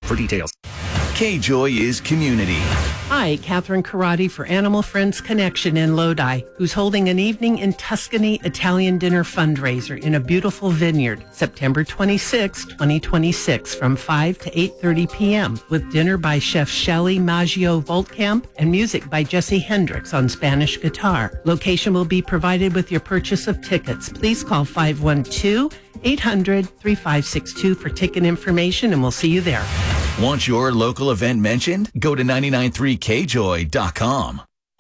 for details. K-Joy is community. Hi, Catherine Karate for Animal Friends Connection in Lodi, who's holding an evening in Tuscany Italian dinner fundraiser in a beautiful vineyard, September 26, 2026, from 5 to 8:30 p.m., with dinner by Chef Shelly Maggio Voltkamp and music by Jesse Hendricks on Spanish guitar. Location will be provided with your purchase of tickets. Please call 512-800-3562 for ticket information, and we'll see you there. Want your local event mentioned? Go to 993kjoy.com.